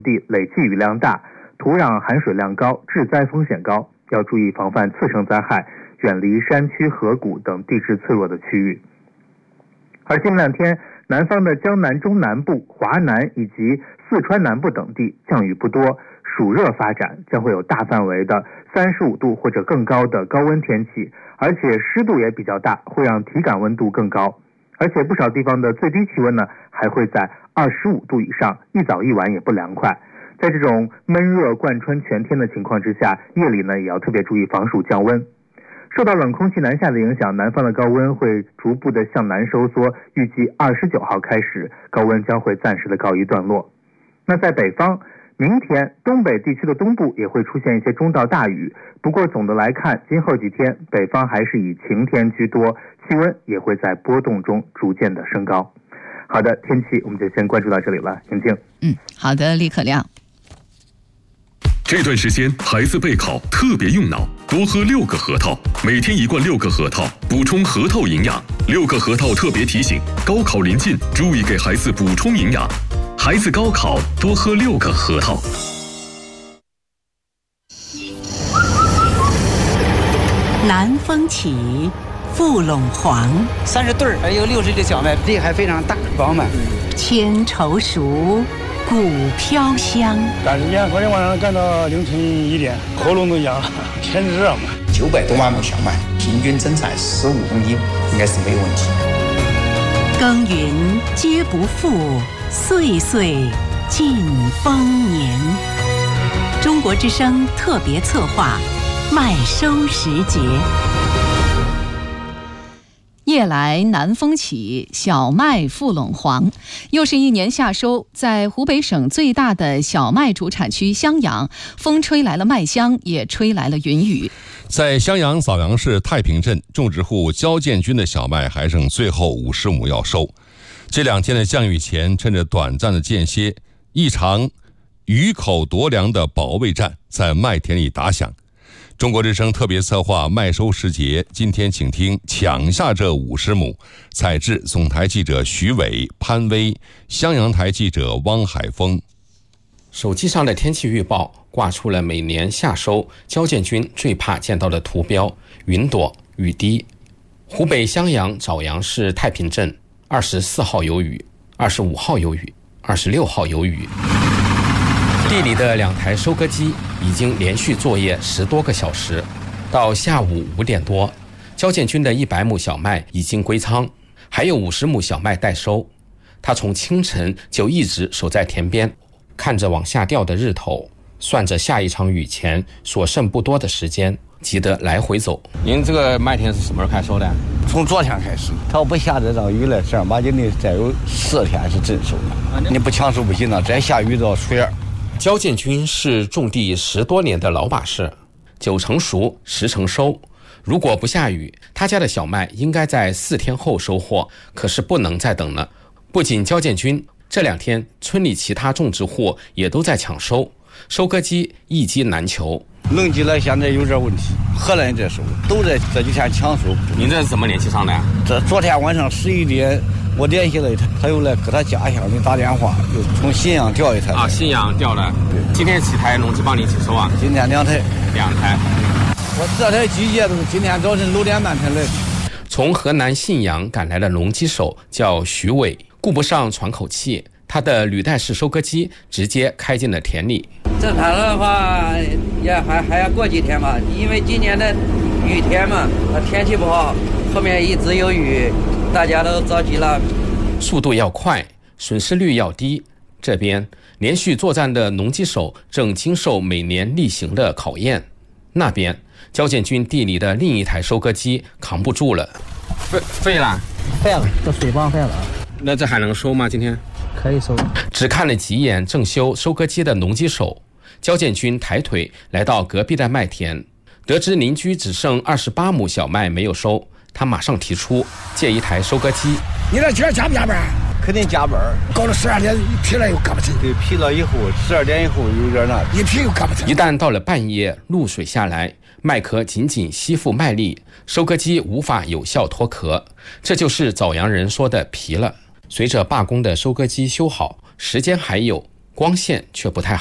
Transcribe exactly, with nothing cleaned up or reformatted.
地累计雨量大，土壤含水量高，致灾风险高，要注意防范次生灾害，远离山区河谷等地质脆弱的区域。而近两天，南方的江南中南部、华南以及四川南部等地降雨不多，暑热发展，将会有大范围的三十五度或者更高的高温天气，而且湿度也比较大，会让体感温度更高。而且不少地方的最低气温呢，还会在二十五度以上，一早一晚也不凉快。在这种闷热贯穿全天的情况之下，夜里呢也要特别注意防暑降温。受到冷空气南下的影响，南方的高温会逐步的向南收缩，预计二十九号开始，高温将会暂时的告一段落。那在北方，明天东北地区的东部也会出现一些中到大雨，不过总的来看，今后几天北方还是以晴天居多，气温也会在波动中逐渐的升高。好的，天气我们就先关注到这里了，婷婷。 嗯，好的，李可亮。 这段时间孩子备考特别用脑，多喝六个核桃，每天一罐六个核桃，补充核桃营养。六个核桃特别提醒：高考临近，注意给孩子补充营养。孩子高考多喝六个核桃。 南风起，富陇黄， 三十对儿，还有六十粒小麦，粒还非常大饱满。 千愁熟，谷飘香。 赶时间，昨天晚上干到凌晨一点，喉咙都痒了，天热嘛。 九百多万亩小麦，平均增产十五公斤，应该是没有问题。 耕耘皆不负，岁岁尽丰年。中国之声特别策划，麦收时节。 夜来南风起，小麦富陇黄。又是一年夏收，在湖北省最大的小麦主产区襄阳，风吹来了麦香，也吹来了云雨。 在襄阳枣阳市太平镇，种植户焦建军的小麦还剩最后五十亩要收。这两天的降雨前，趁着短暂的间歇，一场雨口夺粮的保卫战在麦田里打响。中国之声特别策划麦收时节，今天请听抢下这五十亩。采制总台记者徐伟、潘威，襄阳台记者汪海峰。 手机上的天气预报挂出了每年夏收焦建军最怕见到的图标：云朵、雨滴。湖北襄阳枣阳市太平镇二十四号有雨，二十五号有雨，二十六号有雨。地里的两台收割机已经连续作业十多个小时，到下午五点多，焦建军的一百亩小麦已经归仓，还有五十亩小麦待收。他从清晨就一直守在田边，看着往下掉的日头，算着下一场雨前所剩不多的时间，急得来回走。 您这个麦田是什么时候开始收的？ 从昨天开始，它要不下这场雨了，正儿八经的再有四天是真收的。你不抢收不行了，再下雨到初二。 焦建军是种地十多年的老把式，九成熟，十成收。如果不下雨，他家的小麦应该在四天后收获，可是不能再等了。不仅焦建军，这两天村里其他种植户也都在抢收，收割机一机难求。 农机了现在有点问题，荷兰在收，都在这几天抢收。 您这是怎么联系上的？ 这昨天晚上十一点，我联系了他，他又来给他家乡的打电话，又从信阳调一台。 啊，信阳调的。对，今天几台农机帮你一起收啊？ 今天两台， 两台。 我这台机械都是今天早晨六点半才来的。 从河南信阳赶来的农机手叫徐伟，顾不上喘口气，他的履带式收割机直接开进了田里。 正常的话也还还要过几天吧，因为今年的雨天嘛，天气不好，后面一直有雨，大家都着急了。 速度要快，损失率要低。这边连续作战的农机手正经受每年例行的考验。那边焦建军地里的另一台收割机扛不住了， 废废了， 废了，都水泵废了。 那这还能收吗？今天可以收。 只看了几眼正修收割机的农机手，焦建军抬腿来到隔壁的麦田，得知邻居只剩二十八亩小麦没有收，他马上提出借一台收割机。 你这今儿加不加班？ 肯定加班， 搞到十二点一批了又干不成。 对，批了以后十二点以后有点那， 一批又干不成。 一旦到了半夜，露水下来，麦壳紧紧吸附麦粒，收割机无法有效脱壳，这就是枣阳人说的皮了。随着罢工的收割机修好，时间还有， 光线却不太好。